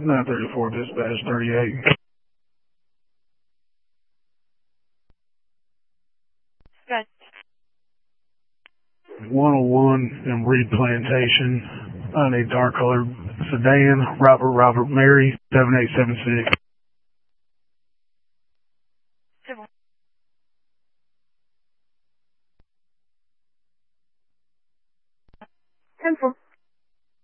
934 dispatch 38. Good. 101 in Reed Plantation. I need dark colored sedan. Robert Mary 7876.